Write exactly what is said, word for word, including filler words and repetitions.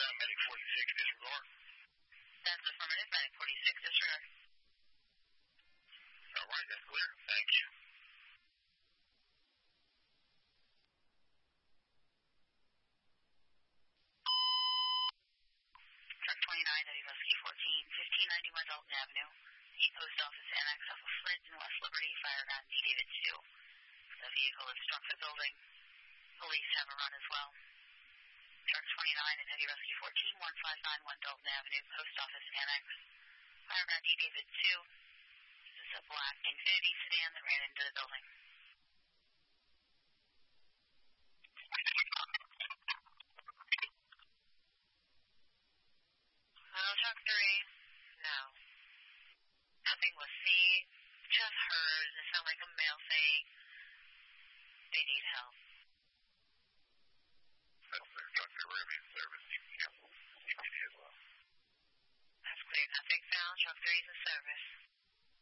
that Medic forty-six, disregard. That's affirmative, Medic forty-six, disregard. All right, that's clear. Thank you. Truck twenty-nine, W Whiskey fourteen, fifteen ninety-one Dalton Avenue, E Post Office Annex off of Flint in West Liberty, fire on D David two. The vehicle has struck the building. Police have a run as well. Truck twenty-nine and Heavy Rescue fourteen, one five nine one Dalton Avenue, Post Office Annex, fire on D David two. This is a black Infiniti sedan that ran into the building. Hello, Truck three. No. Nothing was seen. Just heard. It sounded like a male saying they need help. That's clear. Truck three, we're in service. Yeah, E P D as well. That's clear. Nothing found. Truck three is in service.